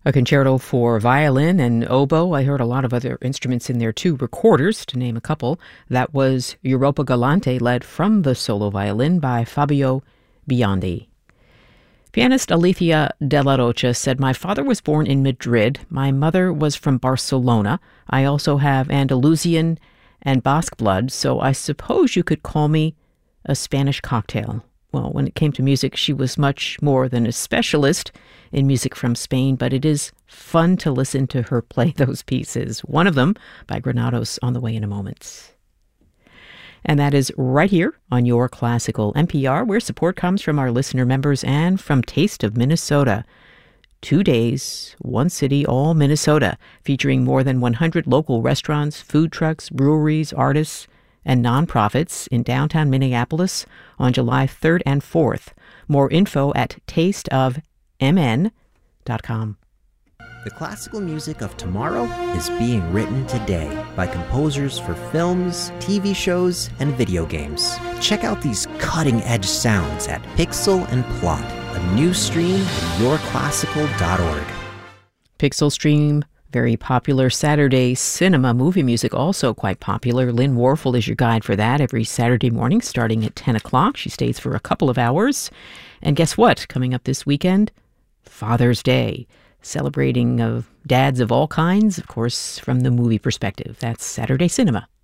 A concerto for violin and oboe. I heard a lot of other instruments in there too, recorders, to name a couple. That was Europa Galante, led from the solo violin by Fabio Biondi. Pianist Alicia de la Rocha said, "My father was born in Madrid. My mother was from Barcelona. I also have Andalusian and Basque blood, so I suppose you could call me a Spanish cocktail." Well, when it came to music, she was much more than a specialist in music from Spain, but it is fun to listen to her play those pieces. One of them by Granados on the way in a moment. And that is right here on Your Classical NPR, where support comes from our listener members and from Taste of Minnesota. 2 days, one city, all Minnesota, featuring more than 100 local restaurants, food trucks, breweries, artists, and nonprofits in downtown Minneapolis on July 3rd and 4th. More info at tasteofmn.com. The classical music of tomorrow is being written today by composers for films, TV shows, and video games. Check out these cutting-edge sounds at Pixel and Plot, a new stream at yourclassical.org. Pixel Stream, very popular. Saturday cinema movie music, also quite popular. Lynn Warfel is your guide for that every Saturday morning starting at 10 o'clock. She stays for a couple of hours. And guess what? Coming up this weekend, Father's Day. Celebrating of dads of all kinds, of course, from the movie perspective. That's Saturday Cinema.